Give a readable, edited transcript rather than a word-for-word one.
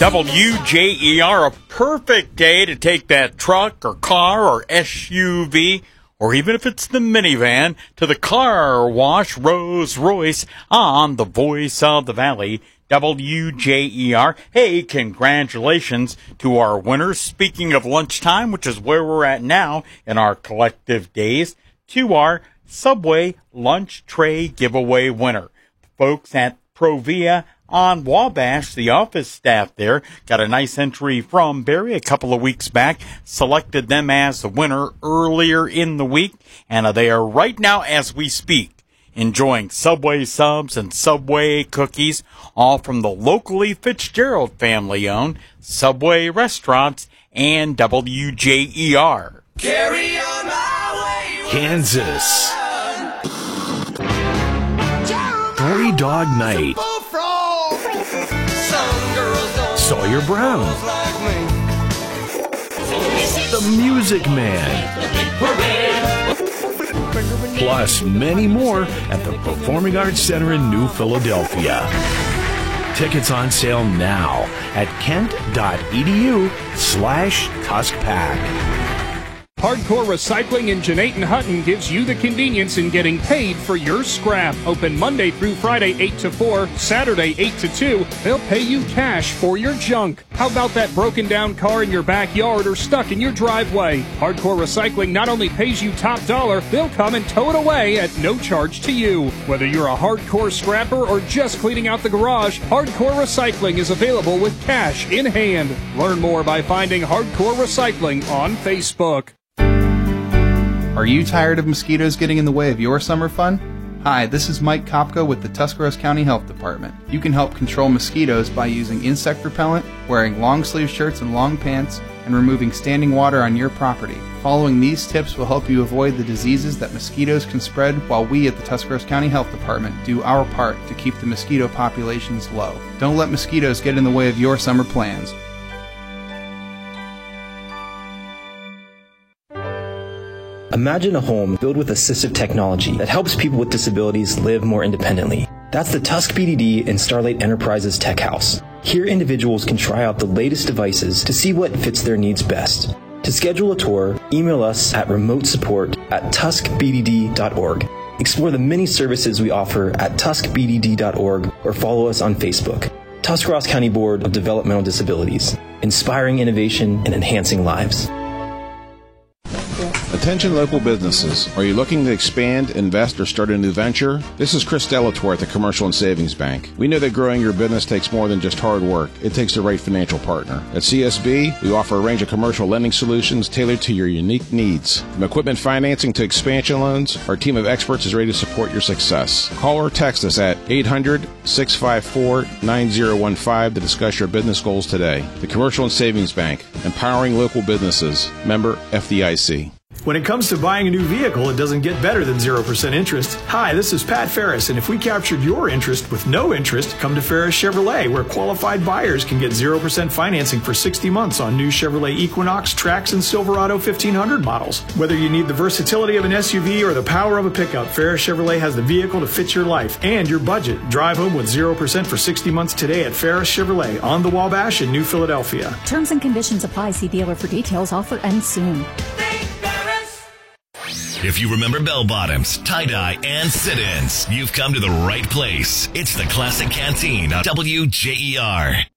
WJER, a perfect day to take that truck or car or SUV, or even if it's the minivan, to the car wash Rolls Royce on the Voice of the Valley, WJER. Hey, congratulations to our winners. Speaking of lunchtime, which is where we're at now in our collective days, to our Subway lunch tray giveaway winner. Folks at Provia on Wabash, the office staff there, got a nice entry from Barry a couple of weeks back, selected them as the winner earlier in the week, and they are right now as we speak enjoying Subway subs and Subway cookies, all from the locally Fitzgerald family-owned Subway restaurants and WJER. Carry on my way, Kansas. Three Dog Night. Sawyer Brown. The Music Man. Plus many more at the Performing Arts Center in New Philadelphia. Tickets on sale now at kent.edu/TuskPack. Hardcore Recycling in Jeanette and Hutton gives you the convenience in getting paid for your scrap. Open Monday through Friday 8 to 4, Saturday 8 to 2. They'll pay you cash for your junk. How about that broken down car in your backyard or stuck in your driveway? Hardcore Recycling not only pays you top dollar, they'll come and tow it away at no charge to you. Whether you're a hardcore scrapper or just cleaning out the garage, Hardcore Recycling is available with cash in hand. Learn more by finding Hardcore Recycling on Facebook. Are you tired of mosquitoes getting in the way of your summer fun? Hi, this is Mike Kopka with the Tuscarawas County Health Department. You can help control mosquitoes by using insect repellent, wearing long-sleeve shirts and long pants, and removing standing water on your property. Following these tips will help you avoid the diseases that mosquitoes can spread, while we at the Tuscarawas County Health Department do our part to keep the mosquito populations low. Don't let mosquitoes get in the way of your summer plans. Imagine a home filled with assistive technology that helps people with disabilities live more independently. That's the Tusk BDD and Starlight Enterprises Tech House. Here, individuals can try out the latest devices to see what fits their needs best. To schedule a tour, email us at remotesupport@tuskbdd.org. Explore the many services we offer at tuskbdd.org or follow us on Facebook. Tuscarawas County Board of Developmental Disabilities, inspiring innovation and enhancing lives. Attention local businesses. Are you looking to expand, invest, or start a new venture? This is Chris Delatorre at the Commercial and Savings Bank. We know that growing your business takes more than just hard work. It takes the right financial partner. At CSB, we offer a range of commercial lending solutions tailored to your unique needs. From equipment financing to expansion loans, our team of experts is ready to support your success. Call or text us at 800-654-9015 to discuss your business goals today. The Commercial and Savings Bank, empowering local businesses. Member FDIC. When it comes to buying a new vehicle, it doesn't get better than 0% interest. Hi, this is Pat Ferris, and if we captured your interest with no interest, come to Ferris Chevrolet, where qualified buyers can get 0% financing for 60 months on new Chevrolet Equinox, Trax, and Silverado 1500 models. Whether you need the versatility of an SUV or the power of a pickup, Ferris Chevrolet has the vehicle to fit your life and your budget. Drive home with 0% for 60 months today at Ferris Chevrolet on the Wabash in New Philadelphia. Terms and conditions apply. See dealer for details. Offer ends soon. If you remember bell bottoms, tie-dye, and sit-ins, you've come to the right place. It's the Classic Canteen on WJER.